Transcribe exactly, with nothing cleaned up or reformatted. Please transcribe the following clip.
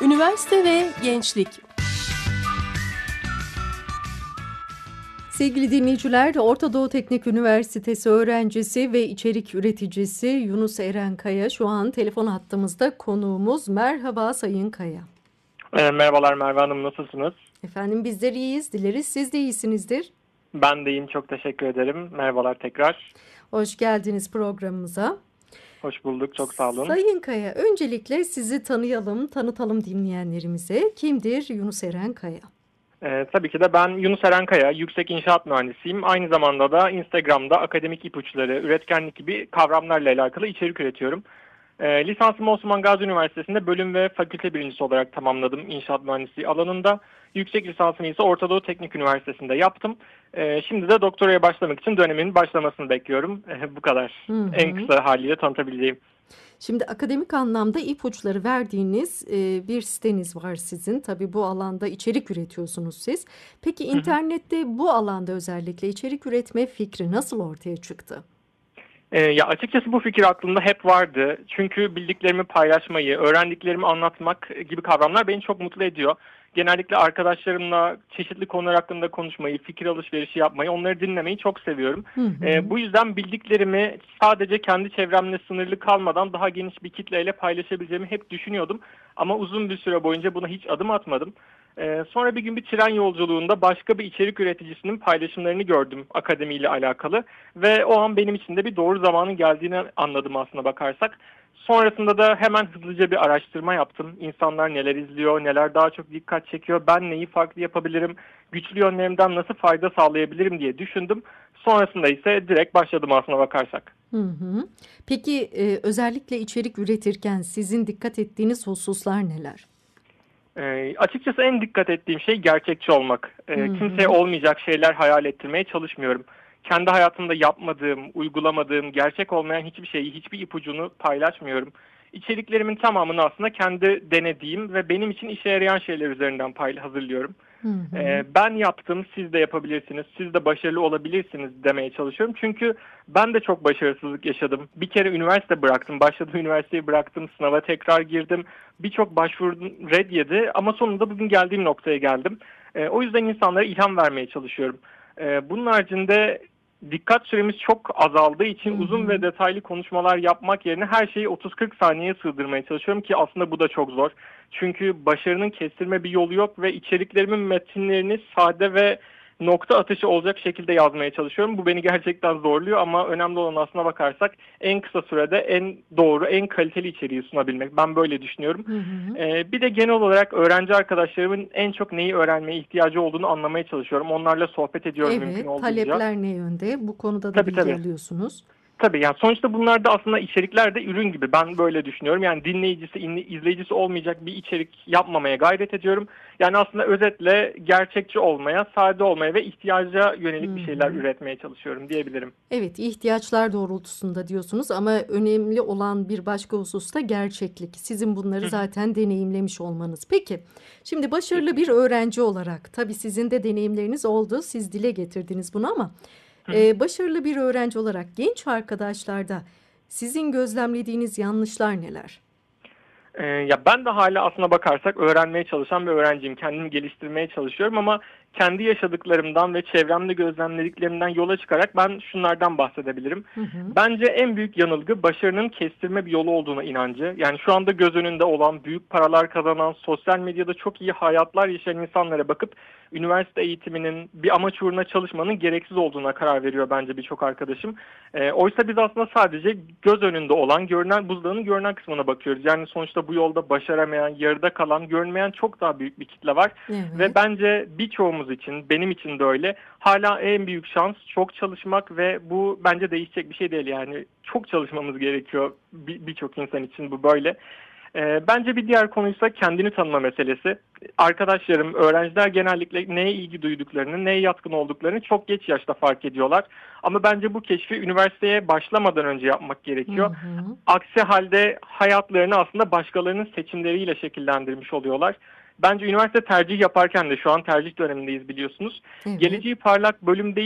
Üniversite ve gençlik. Sevgili dinleyiciler, Orta Doğu Teknik Üniversitesi öğrencisi ve içerik üreticisi Yunus Eren Kaya şu an telefon hattımızda konuğumuz. Merhaba Sayın Kaya. E, merhabalar Merve Hanım, nasılsınız? Efendim bizler iyiyiz, dileriz siz de iyisinizdir. Ben de iyiyim, çok teşekkür ederim. Merhabalar tekrar. Hoş geldiniz programımıza. Hoş bulduk, çok sağ olun. Sayın Kaya, öncelikle sizi tanıyalım, tanıtalım dinleyenlerimize. Kimdir Yunus Eren Kaya? E, tabii ki de ben Yunus Eren Kaya, yüksek inşaat mühendisiyim. Aynı zamanda da Instagram'da akademik ipuçları, üretkenlik gibi kavramlarla alakalı içerik üretiyorum. E, lisansımı Osman Gazi Üniversitesi'nde bölüm ve fakülte birincisi olarak tamamladım inşaat mühendisliği alanında. Yüksek lisansımı ise Orta Doğu Teknik Üniversitesi'nde yaptım. E, şimdi de doktoraya başlamak için dönemin başlamasını bekliyorum. E, bu kadar. Hı hı. En kısa haliyle tanıtabileceğim. Şimdi akademik anlamda ipuçları verdiğiniz e, bir siteniz var sizin. Tabii bu alanda içerik üretiyorsunuz siz. Peki internette bu alanda özellikle içerik üretme fikri nasıl ortaya çıktı? Ee, ya açıkçası bu fikir aklımda hep vardı. Çünkü bildiklerimi paylaşmayı, öğrendiklerimi anlatmak gibi kavramlar beni çok mutlu ediyor. Genellikle arkadaşlarımla çeşitli konular hakkında konuşmayı, fikir alışverişi yapmayı, onları dinlemeyi çok seviyorum. Hı hı. Ee, bu yüzden bildiklerimi sadece kendi çevremle sınırlı kalmadan daha geniş bir kitleyle paylaşabileceğimi hep düşünüyordum. Ama uzun bir süre boyunca buna hiç adım atmadım. Ee, sonra bir gün bir tren yolculuğunda başka bir içerik üreticisinin paylaşımlarını gördüm akademiyle alakalı. Ve o an benim için de bir doğru zamanın geldiğini anladım aslına bakarsak. Sonrasında da hemen hızlıca bir araştırma yaptım. İnsanlar neler izliyor, neler daha çok dikkat çekiyor, ben neyi farklı yapabilirim, güçlü yönlerimden nasıl fayda sağlayabilirim diye düşündüm. Sonrasında ise direkt başladım aslına bakarsak. Hı hı. Peki e, özellikle içerik üretirken sizin dikkat ettiğiniz hususlar neler? Ee, açıkçası en dikkat ettiğim şey gerçekçi olmak. Ee, Hı hı. kimseye olmayacak şeyler hayal ettirmeye çalışmıyorum. Kendi hayatımda yapmadığım, uygulamadığım, gerçek olmayan hiçbir şeyi, hiçbir ipucunu paylaşmıyorum. İçeriklerimin tamamını aslında kendi denediğim ve benim için işe yarayan şeyler üzerinden payla hazırlıyorum. Hı hı. Ee, ben yaptım, siz de yapabilirsiniz, siz de başarılı olabilirsiniz demeye çalışıyorum. Çünkü ben de çok başarısızlık yaşadım. Bir kere üniversite bıraktım, başladığım üniversiteyi bıraktım, sınava tekrar girdim. Birçok başvurdum, red yedi ama sonunda bugün geldiğim noktaya geldim. Ee, o yüzden insanlara ilham vermeye çalışıyorum. Ee, bunun haricinde dikkat süremiz çok azaldığı için Hı uzun hı. ve detaylı konuşmalar yapmak yerine her şeyi otuz kırk saniyeye sığdırmaya çalışıyorum ki aslında bu da çok zor. Çünkü başarının kestirme bir yolu yok ve içeriklerimin metinlerini sade ve nokta atışı olacak şekilde yazmaya çalışıyorum. Bu beni gerçekten zorluyor ama önemli olan aslına bakarsak en kısa sürede en doğru, en kaliteli içeriği sunabilmek. Ben böyle düşünüyorum. Hı hı. Ee, bir de genel olarak öğrenci arkadaşlarımın en çok neyi öğrenmeye ihtiyacı olduğunu anlamaya çalışıyorum. Onlarla sohbet ediyorum mümkün Evet, olduğunca. talepler ne yönde? Bu konuda da Tabii bilgi tabii. alıyorsunuz. Tabii yani sonuçta bunlar da aslında içerikler de ürün gibi. Ben böyle düşünüyorum. Yani dinleyicisi, izleyicisi olmayacak bir içerik yapmamaya gayret ediyorum. Yani aslında özetle gerçekçi olmaya, sade olmaya ve ihtiyaca Hı yönelik bir şeyler hı. üretmeye çalışıyorum diyebilirim. Evet, ihtiyaçlar doğrultusunda diyorsunuz ama önemli olan bir başka husus da gerçeklik. Sizin bunları Hı hı. zaten deneyimlemiş olmanız. Peki, şimdi başarılı bir Kesinlikle. öğrenci olarak, tabii sizin de deneyimleriniz oldu, siz dile getirdiniz bunu ama Hı hı. e, başarılı bir öğrenci olarak genç arkadaşlarda sizin gözlemlediğiniz yanlışlar neler? Ee, ya ben de hala aslına bakarsak öğrenmeye çalışan bir öğrenciyim. Kendimi geliştirmeye çalışıyorum ama kendi yaşadıklarımdan ve çevremde gözlemlediklerimden yola çıkarak ben şunlardan bahsedebilirim. Hı hı. Bence en büyük yanılgı başarının kestirme bir yolu olduğuna inancı. Yani şu anda göz önünde olan, büyük paralar kazanan, sosyal medyada çok iyi hayatlar yaşayan insanlara bakıp üniversite eğitiminin bir amaç uğruna çalışmanın gereksiz olduğuna karar veriyor bence birçok arkadaşım. E, oysa biz aslında sadece göz önünde olan, görünen buzdağının görünen kısmına bakıyoruz. Yani sonuçta bu yolda başaramayan, yarıda kalan, görünmeyen çok daha büyük bir kitle var. Ve Evet. bence birçoğumuz için, benim için de öyle, hala en büyük şans çok çalışmak ve bu bence değişecek bir şey değil. Yani çok çalışmamız gerekiyor bir- birçok insan için bu böyle. Ee, bence bir diğer konuysa kendini tanıma meselesi. Arkadaşlarım, öğrenciler genellikle neye ilgi duyduklarını, neye yatkın olduklarını çok geç yaşta fark ediyorlar. Ama bence bu keşfi üniversiteye başlamadan önce yapmak Hı gerekiyor. hı. Aksi halde hayatlarını aslında başkalarının seçimleriyle şekillendirmiş oluyorlar. Bence üniversite tercih yaparken de şu an tercih dönemindeyiz biliyorsunuz. Evet. Geleceği parlak bölüm değil